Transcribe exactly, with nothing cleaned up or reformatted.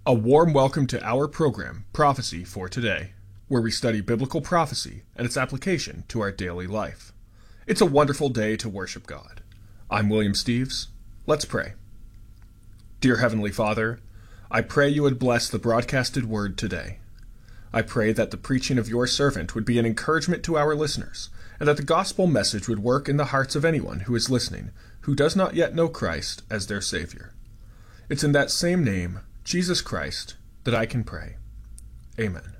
A warm welcome to our program, Prophecy for Today, where we study biblical prophecy and its application to our daily life. It's a wonderful day to worship God. I'm William Steves. Let's pray. Dear Heavenly Father, I pray you would bless the broadcasted word today. I pray that the preaching of your servant would be an encouragement to our listeners, and that the gospel message would work in the hearts of anyone who is listening who does not yet know Christ as their Savior. It's in that same name, Jesus Christ, that I can pray. Amen.